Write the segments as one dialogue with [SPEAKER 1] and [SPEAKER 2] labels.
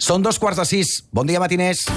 [SPEAKER 1] Són 5:15. Bon dia, matiners.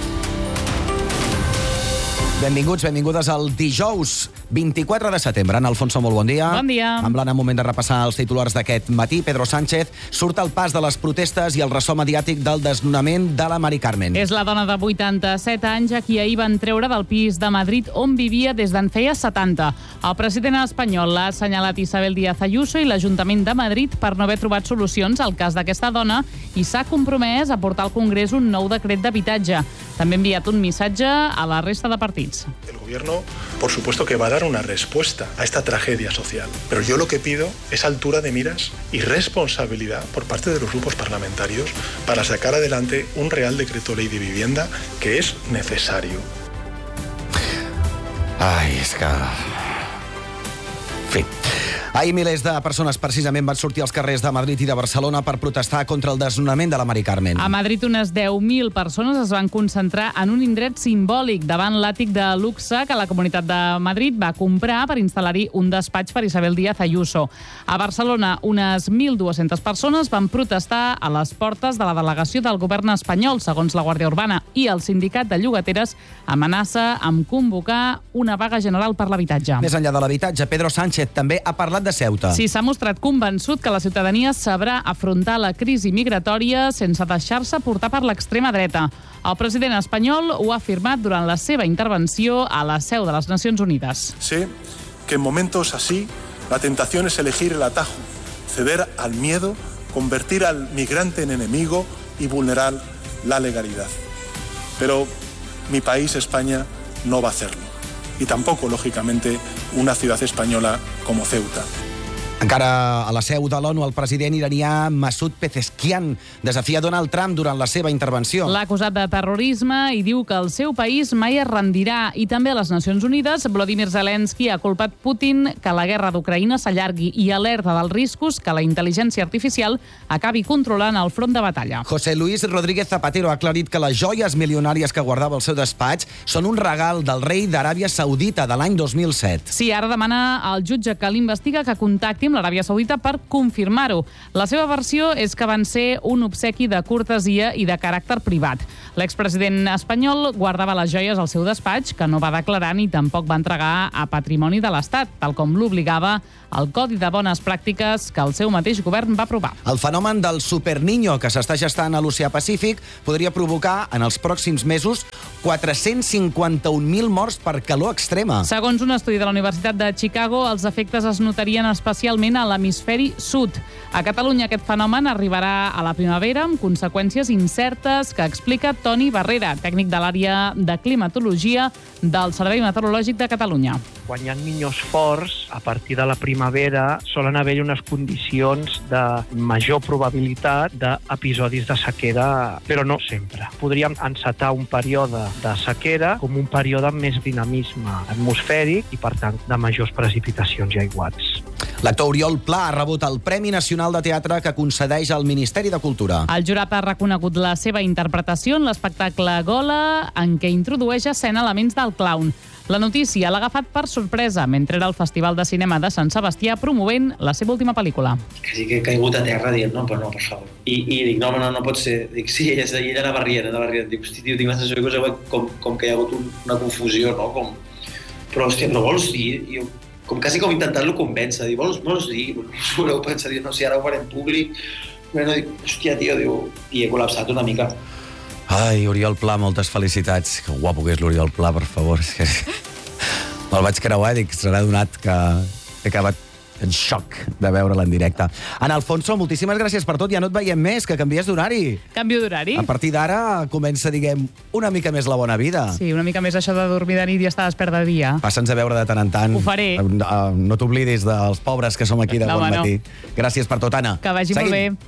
[SPEAKER 1] Benvinguts, benvingudes al dijous 24 de setembre. Ana Alfonso, molt bon dia.
[SPEAKER 2] Bon dia.
[SPEAKER 1] En plan, moment de repassar els titulars d'aquest matí. Pedro Sánchez surt al pas de les protestes i el ressò mediàtic del desnonament de la Mari Carmen.
[SPEAKER 2] És la dona de 87 anys a qui ahir van treure del pis de Madrid on vivia des d'en feia 70. El president espanyol l'ha assenyalat Isabel Díaz Ayuso i l'Ajuntament de Madrid per no haver trobat solucions al cas d'aquesta dona i s'ha compromès a portar al Congrés un nou decret d'habitatge. També ha enviat un missatge a la resta de partits.
[SPEAKER 3] El gobierno, por supuesto, que va a dar una respuesta a esta tragedia social. Pero yo lo que pido es altura de miras y responsabilidad por parte de los grupos parlamentarios para sacar adelante un Real Decreto Ley de Vivienda que es necesario.
[SPEAKER 1] Ai, és que... En fi. Ahir milers de persones precisament van sortir als carrers de Madrid i de Barcelona per protestar contra el desnonament de la Mari Carmen.
[SPEAKER 2] A Madrid unes 10.000 persones es van concentrar en un indret simbòlic davant l'àtic de luxe que la Comunitat de Madrid va comprar per instal·lar-hi un despatx per Isabel Díaz Ayuso. A Barcelona unes 1.200 persones van protestar a les portes de la delegació del govern espanyol, segons la Guàrdia Urbana, i el sindicat de llogateres amenaça amb convocar una vaga general per l'habitatge.
[SPEAKER 1] Més enllà de l'habitatge, Pedro Sánchez també ha parlat de Ceuta.
[SPEAKER 2] Sí, s'ha mostrat convençut que la ciutadania sabrà afrontar la crisi migratòria sense deixar-se portar per l'extrema dreta. El president espanyol ho ha afirmat durant la seva intervenció a la seu de les Nacions Unides.
[SPEAKER 3] Sé que en momentos así la tentación es elegir el atajo, ceder al miedo, convertir al migrante en enemigo y vulnerar la legalidad. Pero mi país, España, no va a hacerlo. Y tampoco, lógicamente, una ciudad española como Ceuta.
[SPEAKER 1] Encara a la seu de l'ONU, el president iranià Masoud Pezeshkian desafia Donald Trump durant la seva intervenció.
[SPEAKER 2] L'ha acusat de terrorisme i diu que el seu país mai es rendirà. I també a les Nacions Unides, Volodymyr Zelensky ha culpat Putin que la guerra d'Ucraïna s'allargui i alerta dels riscos que la intel·ligència artificial acabi controlant el front de batalla.
[SPEAKER 1] José Luis Rodríguez Zapatero ha aclarit que les joies milionàries que guardava al seu despatx són un regal del rei d'Aràbia Saudita de l'any 2007.
[SPEAKER 2] Sí, ara demana al jutge que l'investiga que contacti amb l'Aràbia Saudita per confirmar-ho. La seva versió és que van ser un obsequi de cortesia i de caràcter privat. L'expresident espanyol guardava les joies al seu despatx, que no va declarar ni tampoc va entregar a patrimoni de l'Estat, tal com l'obligava el Codi de Bones Pràctiques que el seu mateix govern va aprovar.
[SPEAKER 1] El fenomen del superniño que s'està gestant a l'Oceà Pacífic podria provocar en els pròxims mesos 451.000 morts per calor extrema.
[SPEAKER 2] Segons un estudi de la Universitat de Chicago, els efectes es notarien especialment a l'hemisferi sud. A Catalunya aquest fenomen arribarà a la primavera amb conseqüències incertes que explica Toni Barrera, tècnic de l'àrea de climatologia del Servei Meteorològic de Catalunya.
[SPEAKER 4] Quan hi ha niños forts, a partir de la primavera solen haver-hi unes condicions de major probabilitat d'episodis de sequera, però no sempre. Podríem encetar un període de sequera com un període amb més dinamisme atmosfèric i, per tant, de majors precipitacions i aiguats.
[SPEAKER 1] L'actor Oriol Pla ha rebut el Premi Nacional de Teatre que concedeix el Ministeri de Cultura.
[SPEAKER 2] El jurat ha reconegut la seva interpretació en l'espectacle Gola, en què introdueix a escena elements del clown. La notícia l'ha agafat per sorpresa mentre era al Festival de Cinema de Sant Sebastià promovent la seva última pel·lícula.
[SPEAKER 5] Quasi que he caigut a terra dient, no, però no, per favor. I dic, no pot ser. Dic, sí, ella anava rient. Dic, hosti, tio, tinc la sensació que com que hi ha hagut una confusió, no? Però, hòstia, però vols dir? Jo, quasi com intentant-lo convèncer. Dic, vols dir? Us voleu pensar, no, si ara ho farem públic. Bueno, dic, hòstia, tio, i he col·lapsat una mica.
[SPEAKER 1] Ai, Oriol Pla, moltes felicitats. Que guapo que és l'Oriol Pla, per favor. Me'l vaig creuar i dic, serà donat que he acabat en xoc de veure'l en directe. Ana Alfonso, moltíssimes gràcies per tot. Ja no et veiem més, que canvies d'horari.
[SPEAKER 2] Canvio d'horari?
[SPEAKER 1] A partir d'ara comença, diguem, una mica més la bona vida.
[SPEAKER 2] Sí, una mica més això de dormir de nit i estar despert de dia.
[SPEAKER 1] Passa'ns a veure de tant en tant.
[SPEAKER 2] Ho faré.
[SPEAKER 1] No t'oblidis dels pobres que som aquí de bon matí. Gràcies per tot, Anna.
[SPEAKER 2] Que vagi molt bé.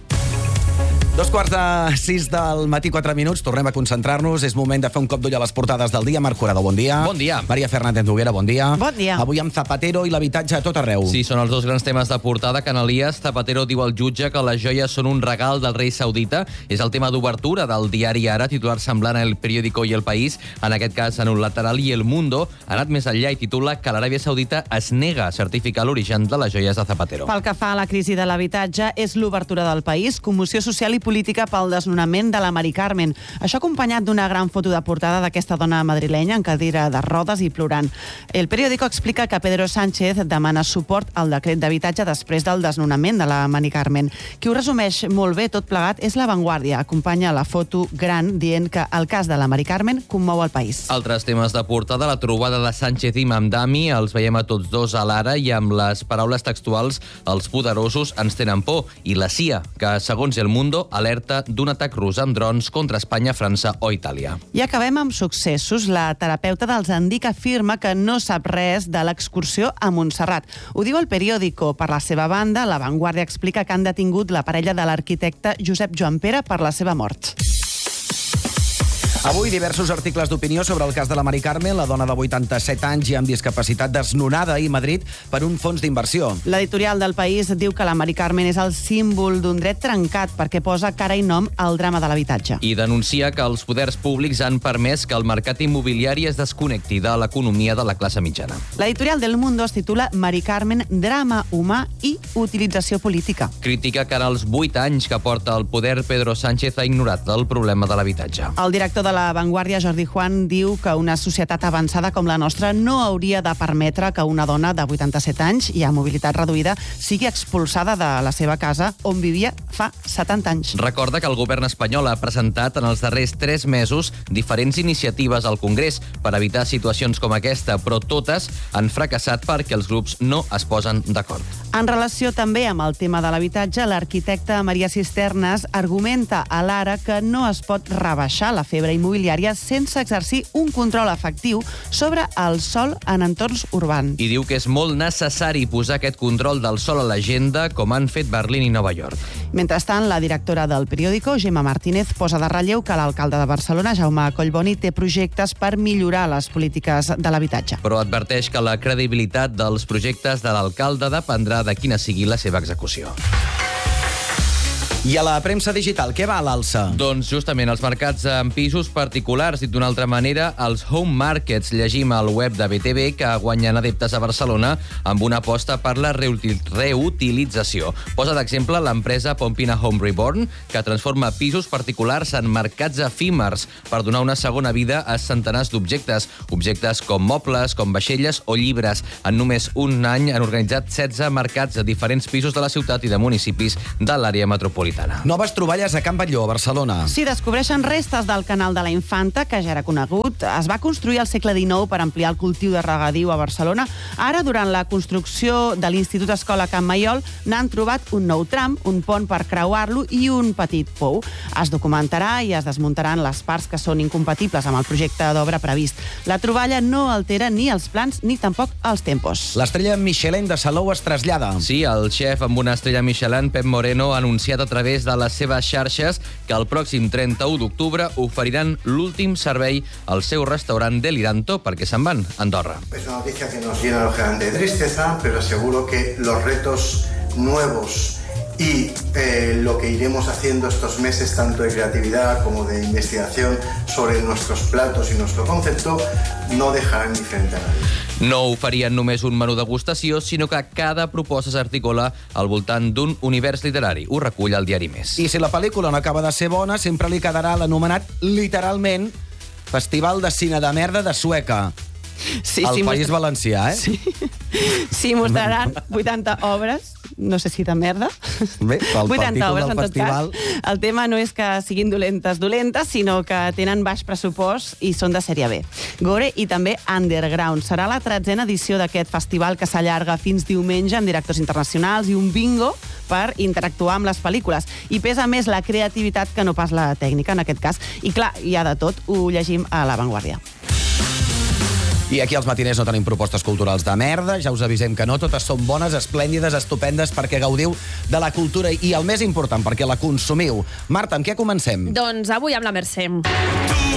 [SPEAKER 1] 5:45 del matí, 4 minuts. Tornem a concentrar-nos. És moment de fer un cop d'ull a les portades del dia. Marc Corado, bon dia.
[SPEAKER 6] Bon dia.
[SPEAKER 1] Maria Fernández Noguera, bon dia.
[SPEAKER 7] Bon dia.
[SPEAKER 1] Avui amb Zapatero i l'habitatge a tot arreu.
[SPEAKER 6] Sí, són els dos grans temes de portada. Canalies, Zapatero diu al jutge que les joies són un regal del rei saudita. És el tema d'obertura del diari Ara, titular semblant a El Periódico i El País. En aquest cas, en un lateral, i El Mundo ha anat més enllà i titula que l'Aràbia Saudita es nega a certificar l'origen de les joies de Zapatero.
[SPEAKER 7] Pel que fa a la crisi de l'habitatge, és l'obertura del país, commoció social i política pel desnonament de la Mari Carmen. Això acompanyat d'una gran foto de portada d'aquesta dona madrilenya en cadira de rodes i plorant. El periòdico explica que Pedro Sánchez demana suport al decret d'habitatge després del desnonament de la Mari Carmen. Qui ho resumeix molt bé tot plegat és La Vanguardia. Acompanya la foto gran dient que el cas de la Mari Carmen commou el país.
[SPEAKER 6] Altres temes de portada, la trobada de Sánchez i Mamdani, els veiem a tots dos a l'Ara i amb les paraules textuals els poderosos ens tenen por, i la CIA, que segons El Mundo alerta d'un atac rus amb drons contra Espanya, França o Itàlia.
[SPEAKER 7] I acabem amb successos. La terapeuta dels Andic afirma que no sap res de l'excursió a Montserrat. Ho diu el periòdico. Per la seva banda, La Vanguardia explica que han detingut la parella de l'arquitecte Josep Joan Pere per la seva mort.
[SPEAKER 1] Avui diversos articles d'opinió sobre el cas de la Mari Carmen, la dona de 87 anys i amb discapacitat desnonada ahir a Madrid per un fons d'inversió.
[SPEAKER 7] L'editorial del País diu que la Mari Carmen és el símbol d'un dret trencat perquè posa cara i nom al drama de l'habitatge.
[SPEAKER 6] I denuncia que els poders públics han permès que el mercat immobiliari es desconnecti de l'economia de la classe mitjana.
[SPEAKER 7] L'editorial del Mundo es titula Mari Carmen, drama humà i utilització política.
[SPEAKER 6] Critica que en els 8 anys que porta el poder, Pedro Sánchez ha ignorat el problema de l'habitatge.
[SPEAKER 7] El director de La Vanguardia, Jordi Juan, diu que una societat avançada com la nostra no hauria de permetre que una dona de 87 anys i amb mobilitat reduïda sigui expulsada de la seva casa on vivia fa 70 anys.
[SPEAKER 6] Recorda que el govern espanyol ha presentat en els darrers 3 mesos diferents iniciatives al Congrés per evitar situacions com aquesta, però totes han fracassat perquè els grups no es posen d'acord.
[SPEAKER 7] En relació també amb el tema de l'habitatge, l'arquitecta Maria Cisternas argumenta a l'Ara que no es pot rebaixar la febre immobiliària sense exercir un control efectiu sobre el sòl en entorns urbans.
[SPEAKER 6] I diu que és molt necessari posar aquest control del sòl a l'agenda, com han fet Berlín i Nova York.
[SPEAKER 7] Mentrestant, la directora del periòdico, Gemma Martínez, posa de relleu que l'alcalde de Barcelona, Jaume Collboni, té projectes per millorar les polítiques de l'habitatge.
[SPEAKER 6] Però adverteix que la credibilitat dels projectes de l'alcalde dependrà de quina sigui la seva execució.
[SPEAKER 1] I a la premsa digital, què va a l'alça?
[SPEAKER 6] Doncs justament els mercats en pisos particulars, dit d'una altra manera, els home markets. Llegim al web de BTV que guanyen adeptes a Barcelona amb una aposta per la reutilització. Posa d'exemple l'empresa Pompina Home Reborn, que transforma pisos particulars en mercats efímers per donar una segona vida a centenars d'objectes. Objectes com mobles, com vaixelles o llibres. En només un any han organitzat 16 mercats a diferents pisos de la ciutat i de municipis de l'àrea metropolitana.
[SPEAKER 1] Noves troballes a Can Batlló, a Barcelona.
[SPEAKER 7] Sí, descobreixen restes del canal de la Infanta, que ja era conegut. Es va construir al segle XIX per ampliar el cultiu de regadiu a Barcelona. Ara, durant la construcció de l'Institut Escola Can Maiol, n'han trobat un nou tram, un pont per creuar-lo i un petit pou. Es documentarà i es desmuntaran les parts que són incompatibles amb el projecte d'obra previst. La troballa no altera ni els plans ni tampoc els tempos.
[SPEAKER 1] L'estrella Michelin de Salou es trasllada.
[SPEAKER 6] Sí, el xef amb una estrella Michelin, Pep Moreno, ha anunciat a través de les seves xarxes que el pròxim 31 d'octubre oferiran l'últim servei al seu restaurant Deliranto perquè se'n van a Andorra.
[SPEAKER 8] Es una noticia que nos llena lógicamente de tristeza, pero seguro que los retos nuevos y lo que iremos haciendo estos meses, tanto de creatividad como de investigación sobre nuestros platos y nuestro concepto, no dejarán indiferente a nadie.
[SPEAKER 6] No oferien només un menú degustació, sinó que cada proposta s'articula al voltant d'un univers literari. Ho recull el diari Més.
[SPEAKER 1] I si la pel·lícula no acaba de ser bona, sempre li quedarà l'anomenat, literalment, Festival de Cine de Merda de Sueca.
[SPEAKER 7] Sí,
[SPEAKER 1] al País Valencià, eh?
[SPEAKER 7] Sí, mostraran 80 obres, no sé si de merda.
[SPEAKER 1] Bé, pel
[SPEAKER 7] 80
[SPEAKER 1] títol
[SPEAKER 7] obres,
[SPEAKER 1] del
[SPEAKER 7] en tot
[SPEAKER 1] festival.
[SPEAKER 7] cas. El tema no és que siguin dolentes, sinó que tenen baix pressupost i són de sèrie B. Gore i també Underground. Serà la 13a edició d'aquest festival que s'allarga fins diumenge amb directors internacionals i un bingo per interactuar amb les pel·lícules. I pesa més la creativitat que no pas la tècnica, en aquest cas. I clar, hi ha de tot. Ho llegim a La Vanguardia.
[SPEAKER 1] I aquí als matiners no tenim propostes culturals de merda, ja us avisem que no, totes són bones, esplèndides, estupendes, perquè gaudiu de la cultura i el més important, perquè la consumiu. Marta, amb què comencem?
[SPEAKER 9] Doncs avui amb la Mercè.